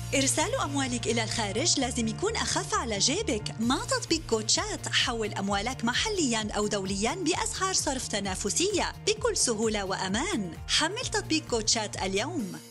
إرسال أموالك إلى الخارج لازم يكون أخف على جيبك. مع تطبيق كوتشات حول أموالك محلياً أو دولياً بأسعار صرف تنافسية بكل سهولة وأمان. حمل تطبيق كوتشات اليوم.